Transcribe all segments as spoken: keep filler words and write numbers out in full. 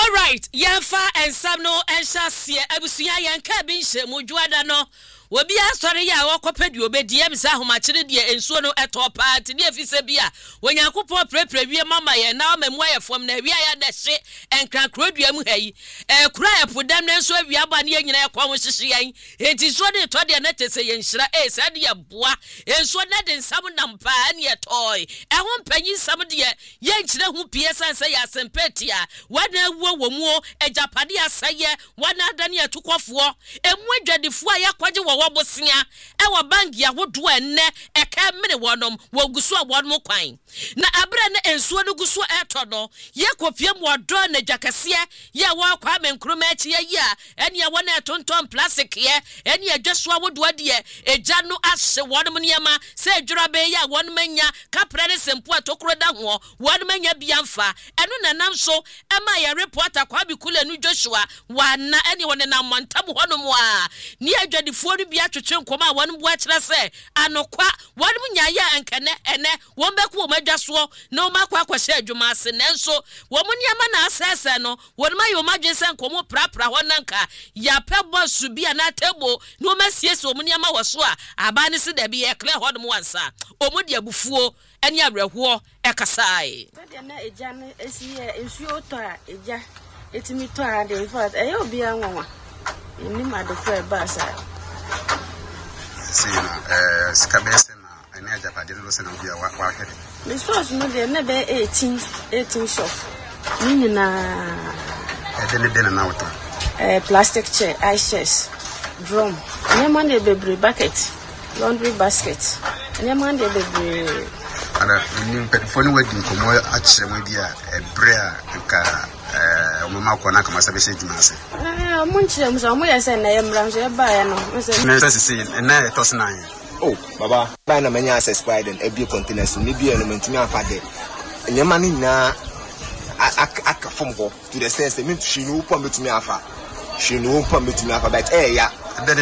All right, Yanfa and Samno and Shasia, Abusia Yanka Binche, Mujuadano. We be a story ya wakopedi obedi ya msa humachiri diye ensuono eto party diye fisebia when yakupo pre pre wie mama ye na memwa ye fom na wi aya da hye enkran krodua mu hayi e kura ye podam na nso wi aba ne nyina ye kwa ho hyehye yan enti so de to de na tese ye nhyira e sa de ye boa enso na de nsam na mpa ne ye toy e ho mpanyi nsam de ye ye nkyire hu pie sanse ya sempetia wana wo wo mu ejapade asaye wana adane atukofo emu adwadefo a yakwaje wo Bosia, ewa bangi ya wudu ene eke mene wonom wogusu wonum kwan na abra na ensuo no gusu eto no ye kopiem wodo na jakasie ye wa kwa menkruma echi ye ya ene ye wona etonton plastic ye ene ye dweso wodo ade eja no ahye wonum niema se edwura be ya wonum anya kapra ne sempo atokro da ho wonum anya biamfa eno nanam so ema ye reporter kwa bikule nu Joshua wana ene wona na montam honum a ni adwadifo no bia twetwe nkoma wonu bo akira se anokwa wonu nyaaya ankene ene won beku wo madwaso na o makwa akwahye adwuma ase nenso wo muniama na asese no wonu mayo madwense nkomo prapra honanka ya pebo subia na tebo no masiese wo muniama woso a abane se da bi e clear hodum wansa omudi abufuo ene awerho ekasai de na eja no esiye ensuo to a eja etimi to a de fact e obi anwa ni madofo e ba sa Sina eh skabese na ene ajapade no se na bia wa wa hede. Me stores no de na be eighteen eighteen shop. Ni na e de ne de na auto. Eh plastic chair, ice chairs, drum. Ni man de bebre bucket, laundry basket. Ni man de bebre Ana ni mpefoni wadi nkomo akire mu bia ebre a nka eh omama ko na kama sabese djuma ase. Ah munchire musa mu yesa na yemra nso e ba ya no. Me say say na e toss na yin. Oh baba ba na manya access spider e bi containers ni bi no mentumi afade. Nyema ni na aka from go to the sense me she no pon metumi afa. She no pon metumi afa but eh ya.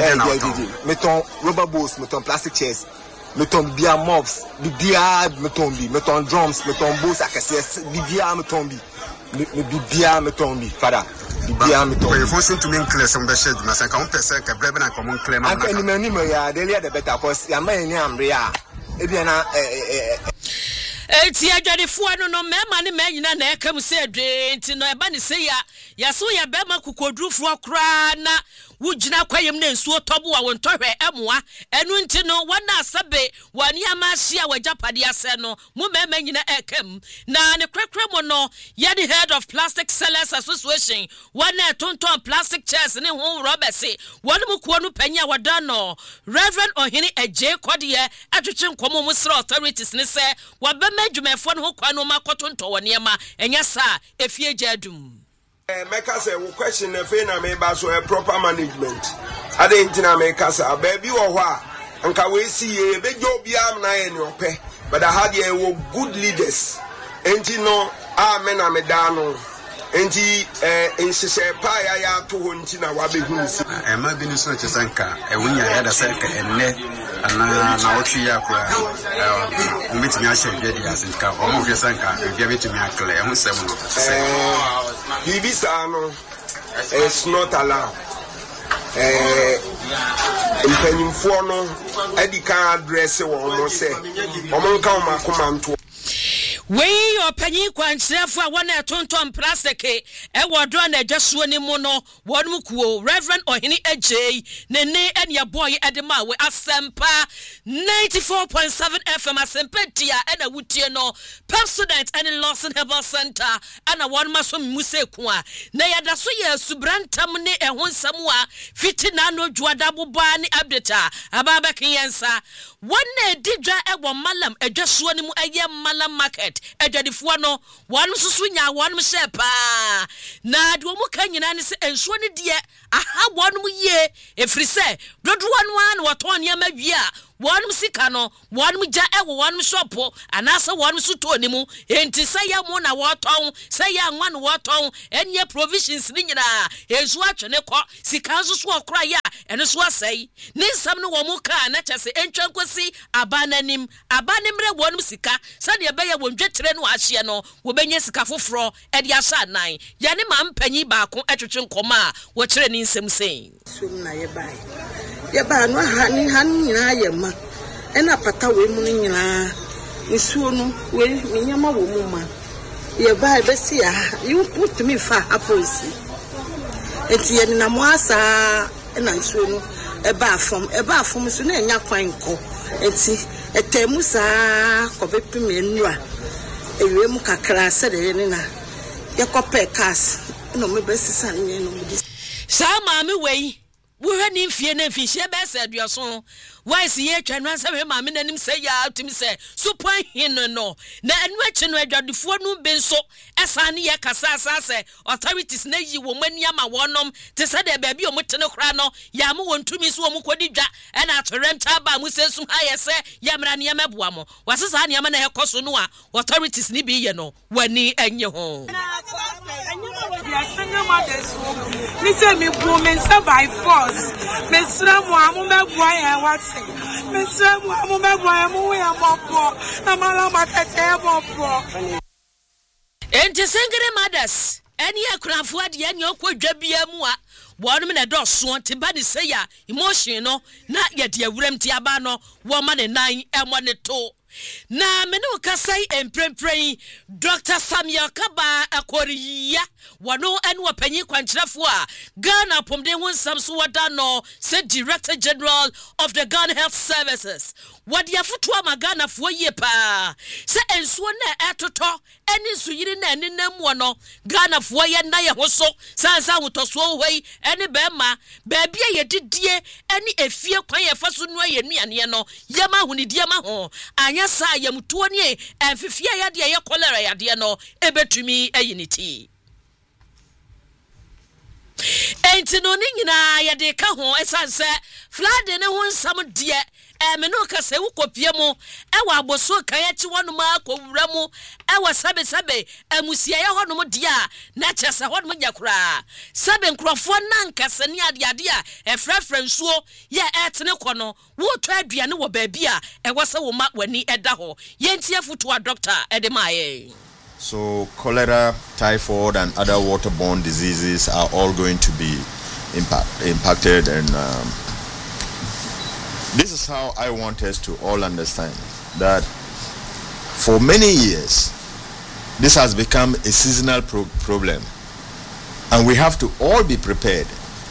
Meton rubber bowls, meton plastic chairs. Meton bia mops, bia meton bi, meton drums, meton bowls akase bia meton bi. Me bia meton bi father. Bia meton. We forcing to me clear some the shade na say kan pese ka brebe na common claim na. Anka ni mani me ya the the better cause ya man ni amre ya. E bia na eh eh Eti adwadefo no no mema ne manyina na ekam se dwe nti no eba ne se ya yaso ya bema kukodrufo akra na wugina kwayem na nsuo tobo wa wontohwe emoa enu nti no wana asabe wani amahia wajapade ase no mu mema nyina ekam na ne krekre mo no ye the head of Plastic Sellers Association wana tonton plastic chairs ne ho robese wonu mu kuo no panya wadano Reverend Ohini Eje Kodie atwetwe nkomo mu sra authorities ne se wabema adwumefo no kwa no makotonto woniema enya sa efie jadum. Eh meka say wo question na fe na me ba so a proper management ade ntina me kasa baby wo ho a nka we si ye bejo bia na ye ne ope but I had ye wo good leaders enti no amen na me da no enti eh insise pa ya ya to ho ntina wa be hu si e ma bi ni so chesanka e wunya ya da serka enne ana na otu ya kwa eh umetimi a share bia dia senka o mo chesanka bia metimi akle e hu sem no eh bibisa no it's not allowed eh impenimfo no edika address wo mo se o mo nka o makoma nto we your penny kwanchefo a wona tonton plastic e wodo na adwaso ni mu no wonum kuo Reverend Ohini Eje ne ne enia boy edema we asempa ninety-four point seven F M asempa tia ena wutie no Pepsodent and Lawson Herbal Center ana wonma so muse ku a na yada so ye subrantam ne ehonsam a fiti na no dwada boba ni update ababa kenyensa wona edidwa ewo malam adwaso ni mu eye malam market adwadifo no wanu susu nya wanu shepa na de omu kanyina ne se enso ne de aha wanu ye efrise dodo wanu an waton ya mawia wanu sika no wanu ja ewo wanu shopo anasa wanu su to ni mu enti se ya mu na waton se ya nwa no waton enye provisions ni nyina enso atwene ko sika susu okra ya ene so asai ni nsam no wo mu ka na chese entwankosi abananim abanimre wanu sika sade be ya wonju dwetre no ahye no wo benye sika foforo e de ahye anan ya ne ma mpanyi baako atwetwe nkoma a wo kire ni nsem sen sum na ye bai ye ba no ha ni ha nyina ye ma e na pata we mu nyina nsuo no we nyama wo mu ma ye bai be si ya you put me fa aposi enti ye na mo asa na nsuo no e ba fom e ba fom so na enya kwan ko enti etemu sa ko be pime nua ewe mu kakra se de ne na ye kope kas no me be sisa ne no me sa ma me wei wo hwani mfie na mfihye be se aduaso why see ye twa no say ma me nanim say ya timi say supo hin no na enu achi no adwadefo no be nso esa ne ye kasa asase authorities na yi wo mani ama wonom te say de ba bi o mutene kra no ya mo wontumi so mo kodi dwa e na atorem ta ba mo se sum ha ye se ya mra ne ma boa mo wasesa ne ma na he koso no a authorities ni bi ye no wani enye ho me say me woman by force me sra mo amu me boa ya what me sra mo amu me boa mo ya mo na mala makete mo enti sengere mothers eni akrafo ade eni okodwa bia mu a wonum na do so te ba de say ya emotion no na ye de awuram ti aba no wo ma ne nan emo ne to na me no kasai emprempren Doctor Samuel Kaba Akoriya wano enu wapanyi kwanchirafo a Ghana pomde ho nsam so wada no said Director General of the Ghana Health Services wadi afutu ama Ghana fo ye pa se ensuo na etoto eni suyiri na eni namu no Ghana fo ye na ye hoso sansa wotoso hwei eni bema baabi ye didie eni efie kwan ye faso no ye nuane no yama hunidie ma ho anya sa ya mutuo ni emfifie ya de ye cholera ya de no ebetumi ayiniti enti no ni nyina ya de ka ho esanse flood ne ho nsam de e me no ka se wo kopie mu e wa aboso kan ya chi wono ma akowura mu e wa sabe sabe amusia ya hono mu de a na chese hono mu yakura sabe nkrofo na nkase ne ade ade a e frefre nsuo ye etene kono wo to aduane wo baabi a e wose wo ma wani eda ho ye ntie foto a doctor e de maye. So cholera, typhoid, and other waterborne diseases are all going to be impact, impacted, and um, this is how I want us to all understand that for many years this has become a seasonal pro problem, and we have to all be prepared.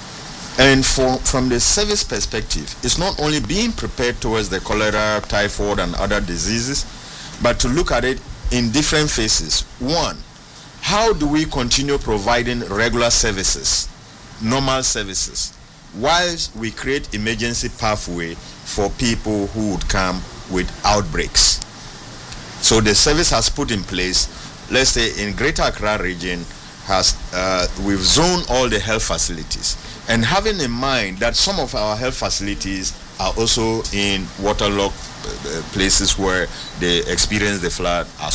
And for, from the service perspective, it's not only being prepared towards the cholera, typhoid, and other diseases, but to look at it in different phases. One, how do we continue providing regular services, normal services, whilst we create emergency pathway for people who would come with outbreaks? So the service has put in place, let's say in Greater Accra region, has uh, we've zoned all the health facilities, and having in mind that some of our health facilities are also in waterlogged uh, places where they experience the flood as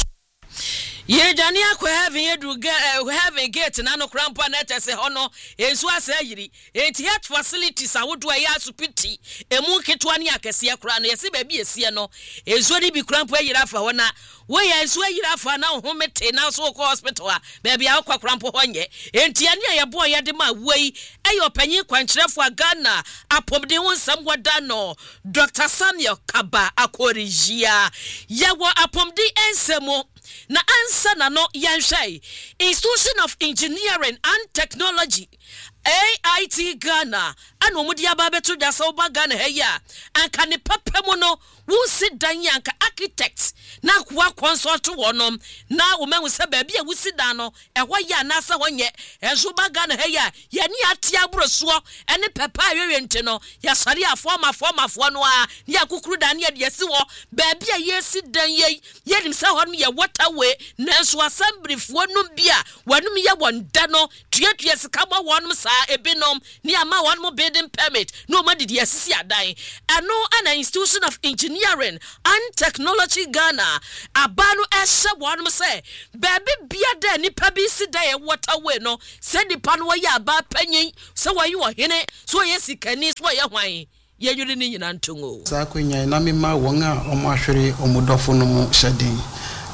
ye jani akwa have yedu have a gate na no krampa na tese hono ensu asayiri enti health facilities awodo ya asupiti emu ketwa ne akese akra no yesi ba bi esie no ensu ni bi krampa yira fa hona wo ya ensu yira fa na ho mete na so ko hospital a ba bia akwa krampa honye enti ane ya bo ya de ma wei eyo panyin kwankyerefo a Ghana apomde ho nsam wada no Doctor Samuel Kaba Akoriya yawo apomde ensemo na ansa na no yanhwai Institution of Engineering and Technology A I T Ghana ano mudi ababeto da so ba Ghana heya anka ne papemo no wo sit dan yanka architects na kwa consult wonom na wo menwu se ba bia wo sit dan no e ho ya na sa honye enso ba Ghana heya ya ni atia broso ene papa awewe nte no ya sare afoma afoma afo no a ni akukuru dan ya de si wo ba bia ye sit dan ye ye dim sa honom ye waterway na enso assembly fo no bia wanum ye wonda no tuatua sika ba wonom sa ebinom ni ama wonom building permit no ma didi asisi adan ano ana Institution of Engineering and Technology Ghana abano ehye wonom say baby bia da nipa bi si da ye waterway no se nipa no ya aba panyin se wayi wo hene so ye sikani so ye hwan ye yuri ni nyina ntongo sa kwenya na me ma won a omo ahwere omodofo no mu hyedin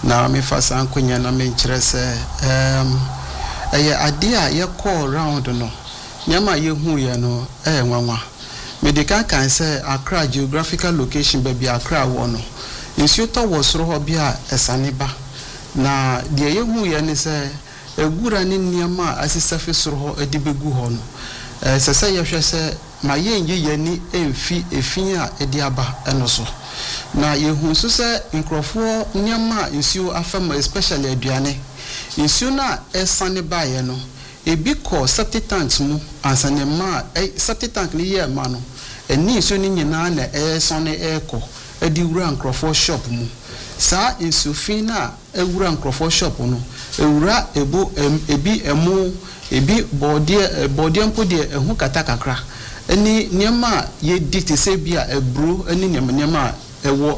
na me fa san konya na me nkyerɛ sɛ em ɛyɛ ade a yɛ call round no nyama yɛ hu yɛ no ɛyɛ nwanwa me de kan kan sɛ Accra geographical location baabi Accra wɔ no nsuo tɔ wɔ soro hɔ bi a ɛsane ba na deɛ yɛ hu yɛ ne sɛ egura ne nneɛma a asisafe soro hɔ edi begu hɔ no eh sɛ sɛ yɛhwɛ sɛ ma yɛn yɛ yɛni emfi efin a edi aba ɛno so na yehu so sɛ nkrɔfoɔ nneɛma nsuo afam especially aduane nsuo na ɛsane ba yɛ no ebi kɔ septic tanks mu ansane ma septic tank ne yɛ ma no ɛni nsuo ne nyinaa na ɛsane ɛkɔ edi wura nkrɔfoɔ shop mu saa insufin na ewura nkrɔfoɔ shop no ewura ebo ebi emu ebi bɔdeɛ bɔdeɛ mpo deɛ ehu kata kakra eni niema ye dite se bia ebro eni niema niema ewo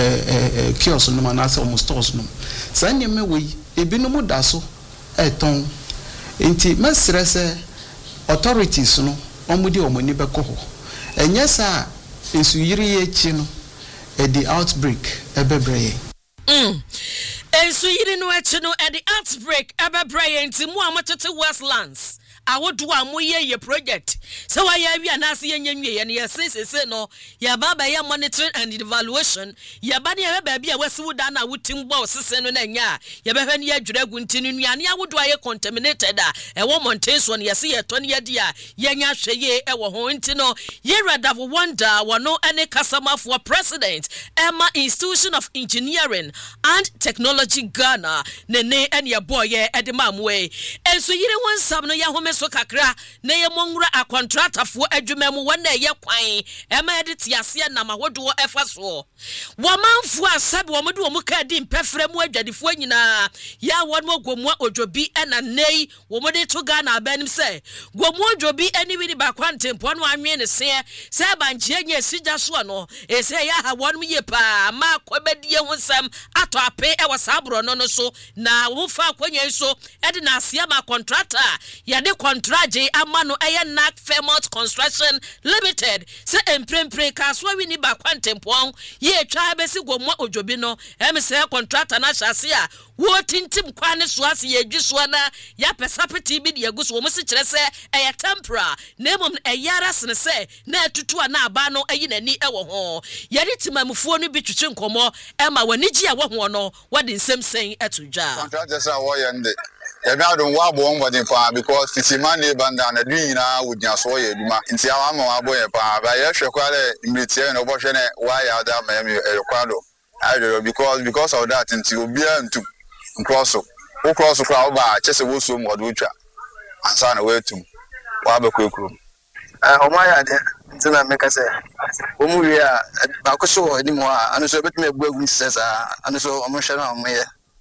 eh kiosk no na se almost stores no saa niema we ebi no mu da so eton enti mesrɛ sɛ authorities no omudi omoni bɛkɔ hɔ enye saa esu yiri ye chi no e the outbreak ebebreye mm ensu yiri no echi no e the outbreak ebebreye enti mu amotete Westlands awodo amoye ye project so why ya na se yenyenwe ye ne yesesese no ya baba ya monitoring and evaluation ya ba ne ya ba bia wasi wuda na wutim bo sese no na nya ya be hwe ne ya dweragu ntinu nuane awodo aye contaminated a e wo mountain so ne yese ye to ne ye dia ye nya hweye e wo ho ntino ye radavo wonder wono ene customer for president Emma Institution of Engineering and Technology Ghana ne ne ene ye boy ye edemamwe enso yire wonsam no ya home so kakra na ye monwura a contractor fo adwuma mu wona ye kwan ema edit yase na mahodo efa so womanfo asabe womodo wo muka di mpefra mu adwadifo nyina ya wono ogomwa odwobi ena nei womode to Ghana abanim se gomwa odwobi eni wi ba kwantempo no anwe ne se se banche nya sigya so no e se ya ha wono ye pa ma kwabedie hosam ato ape e wasabro no no so na wo fa kwanya so ede na asia ma contractor ya de contraje amano eye Nac Fairmont Construction Limited se emprempre kaswa wi ni ba kwantempo ye twa besi gomwa odwobi no em se contractor na hyase a wo tintim kwane so ase ye dwuso na ya pesapeti bi de aguso wo mse kire se eye tempera na mom eyara sene se na atutu a na aba no eyi nani e wo ho ye de timamfuo no bi twetwe nkomo e ma wanigi a wo ho no wode nsem sen etudwa contractors a wo ye nde e bia don wa bo on body pa because fifty man e banda na dun nyina wodnya so ye duma nti awa ma wa bo ye pa ba ye hwe kwale imretie no bo hwe ne wa ya da ma me e kwado I don't know because because of that nti obi antu cross o cross kwa ba chese wo so mo do twa ansa na wetum wa ba kwekuru eh o ma ya de nti na me ka se o mu wi a ba ko so ni mo a anu so betime egbu egwu sesa anu so o mo hwe na mo ye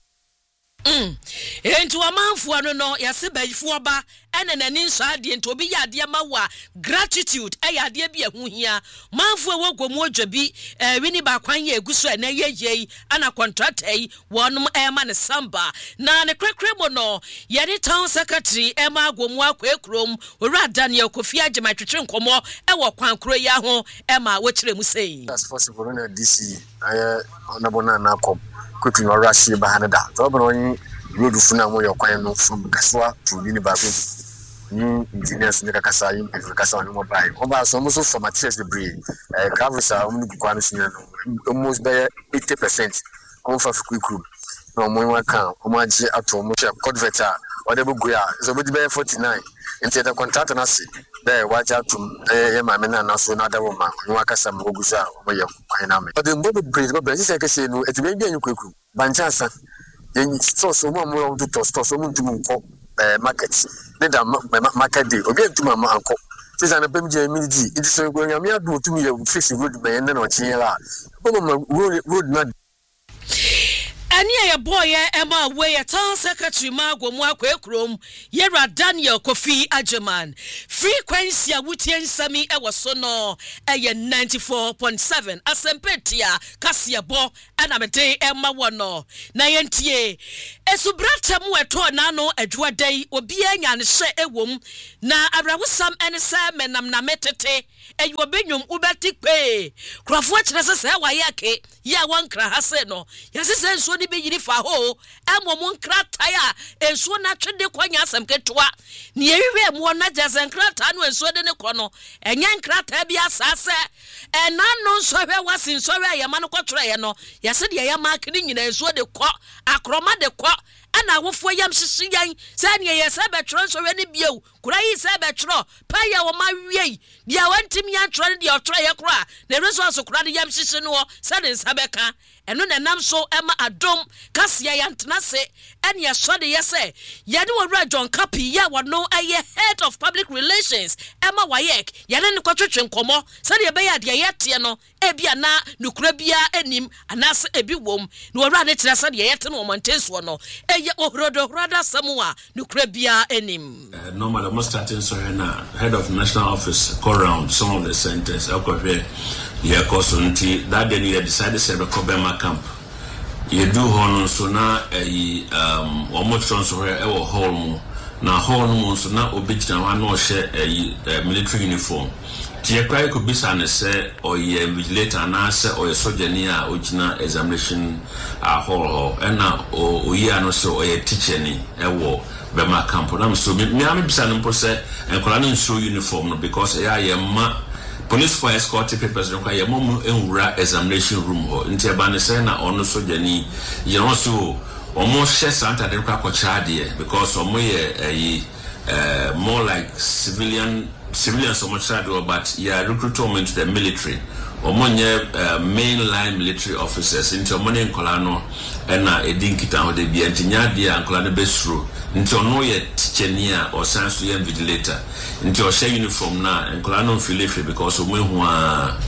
Mm. Enti wamanfo no no yase bayifo ba ene nani nso ade enti obi ya ade ma wa gratitude e ya ade bi ehu hia manfo e wogomu odwabi eh wini ba kwan ye eguso e na yeyei ana contractor yi wonum e ma ne samba na ne krekre mo no ye ni town secretary e ma agomu akwekrom owura Daniel Kofi Agema twetwe nkomo e wo kwan kro ya ho e ma wo kire mu sei as possible na D C aye onabona na kom quickly no rush ba hanada so but on road funa mo yokwan no from Kaswa to University ni engineers ni kakasa yi kakasa no mobile o ba so mo so for materials debris eh gravisa o mu kwa no sunya no almost by eighty percent on fa quick group no mo wa kan o ma ji ato mo che converter o de bugu ya so be be forty-nine into the contract na se there wa ja tum eh ma me na na so na da wo ma no akasa mo gusa o ye kwan na me o de bo be breeze bo breeze se ke se no eti be bi anyu kwekuru bancha san yen so so mo mo to to so mo ntum nko eh market ne da market day obi ntum ma anko se san pem je mi di it so go nyame adu otum ye fish road me ne no chin la bo mo road na Ani ye boy Emma we town secretary Magomu akwekrom Yera Daniel Kofi Agyeman frequency a wutien sami e waso no eye ninety-four point seven asempetia kasiebo ana mede Emma wono na yentie esubrata mu eto na no adwodai obi anya ne hye ewom na awrawusam ene sa menam na metete eyo benyum ubetikpe krofo kire se se wayake ya wankra hase no yase se nso de be yiri fa ho emom nkrata ya ensuo na twede kwanya asem ketwa ne yewe mo na jase nkrata no ensuo de ne kɔ no enye nkrata bi asase ena no nso hwe wasi nso hwe ya ma no kɔtoro ye no yase de ya ma kini nyina ensuo de kɔ akroma de kɔ ana wofo yam hihye yan sa ne ye se betro nso hwe ne bieu kura yi se betro pa ya wo ma wie dia wantim ya tro de otro ye kura na resource kura de yam hihye no se de nsabeka eno na nam so ema adom kasia ya ntena se ene ye so de ye se ye ne wura John Kapi ya wono aye head of public relations ema wayek ye ne kwatwetwe nkomo se de be ya de ye te no ebia na nukura bia enim anase ebi wom ne wura ne tira se de ye te no montenso no eye ohrodo hrada samua nukura bia enim uh, normally most starting so na head of national office go around some of the centers akwa yeah, cause until that day you decided to be Kobema camp. You do honor so now a um one more chance where our home now home so now obey na one no share a military uniform. Tia cry could be san say or ye vigilator na say or a soldier near original examination uh hall and now or ye no so or a teacher ni a war Bema camp. I'm so me am be san say and colonel show uniform because yeah yeah ma police for escort papers require mom enwura examination room ho nti eba ne say na ono so jani you know so almost share santa de kwa chade because omo ye uh, more like civilian civilians so much chade but yeah recruitment into the military omo nye uh, mainline military officers nti omo ne nkola no na edinkita ho de bia nti nya dia nkola ne besuro nti ono ye tichenia or sense ye vigilator nti o share uniform na nkola no feel free because omo hu a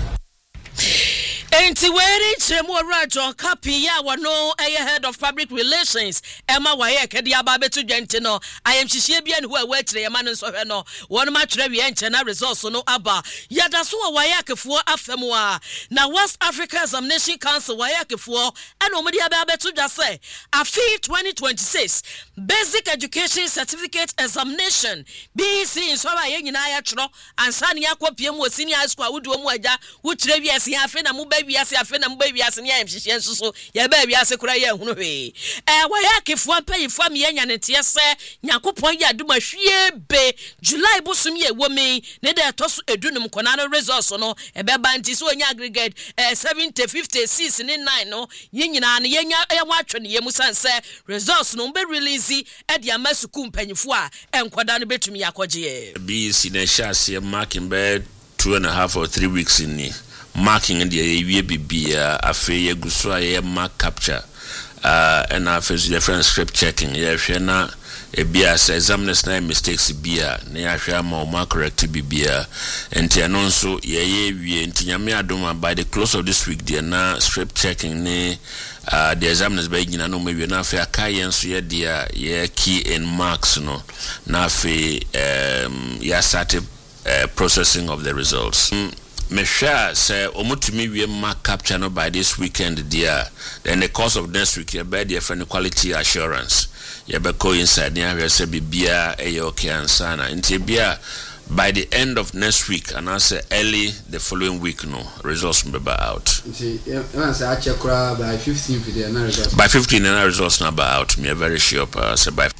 enti weri chemu John Kapi ya wano aye head of public relations ema waye kedi aba betu dwente no ayem hihie bia ne ho awa kire yema no so hwe no won ma twere wie enche na results no aba yada so waye akefuo afemu a na West Africa Examination Council waye akefuo ana omudi aba betu dwa se afi twenty twenty-six basic education certificate examination B C so ba ye nyina ya twero ansa ne yakopie mu senior high school awudo mu aja wo kire wie ase afi na mu wiase afi na mba wiase ne ayemhihie nsoso ye ba wiase kura ye hunu hwe eh wa ya kefu ampayifo me nya ne tie se nyakopon ya duma hwie be July busum ye womi ne de toso edunum kona no results no e be ba nti so onya aggregate eh seventy fifty-six ne nine no ye nyina ne ye nya ye watwe ne ye musanse results no be release e de amasuku mpanyifo a enkoda no betumi yakogye B C na shase marking be two and a half or three weeks in ni marking in the year bibia afi yeguso aye mark capture uh and afi different script checking ye hwe na e bia say examiners na mistakes bia na ya hwe ma o correct bibia enti eno nso ye ye wie enti nyame adoma by the close of this week there na script checking ne uh the examiners by gina no mewie na afi aka ye nso ye dia ye key in marks no na afi um ya started uh, processing of the results. mm. Mesha say omutumi we mark capture no by this weekend there. Then the course of next week you be the friend quality assurance. You be go inside near say bibia e okay ansana. Nti bia by the end of next week and I say early the following week no results will be out. Nti when say I check by fifteenth the na results. By fifteenth the results na out. Me very sure uh, say by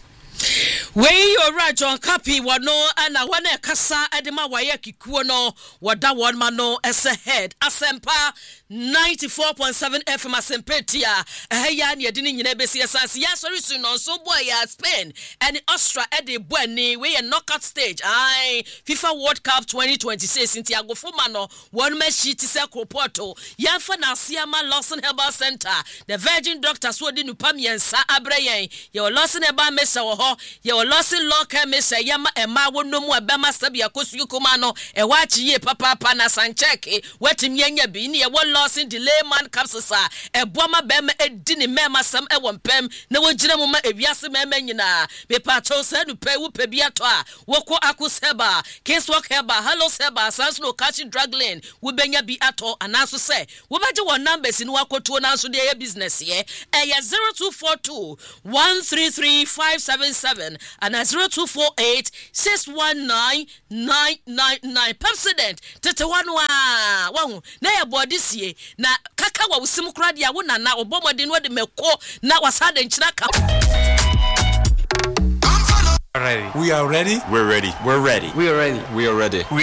Wey ora John Kapi wano ana wana kasa edema waye kikuo no wada won ma no ese head asempa ninety-four point seven F M asempetia eya ne yedi nyina besi esanse ya sorry su no so boy ya Spain and Austria e de boani we a knockout stage ai FIFA World Cup twenty twenty-six inti agofo ma no won ma sheet se kropoto ya fa na Asiama Lawson Herbal Center the Virgin Doctor so di nupa miensa abreyen ye Lawson Herbal mesa wo ho ye Lawson Local mesa yama ema wonomu abema sabia kosu kuma no e wachi ye papa papa na sancheke watimi anya bi ne ye Lawson delay man capsules a e boama bema edi ne mema sam e wompem na wogina mu ma ewiase mema nyina be pato sa nu pe wo pe bia to a woko akuseba case work heba hello seba sans no catch drug lane wo benya bi ato anaso se wo beje won numbers ni wakoto na so de business ye e zero two four two one three three five seven seven ana zero two four eight six one nine nine nine nine. President tete wanu a wahu na ya body sie na kaka wa usimu kura dia wo nana obomode no de meko na wasade nchira ka. Ready. We are ready. We're ready. We're ready. We are ready. We are ready. We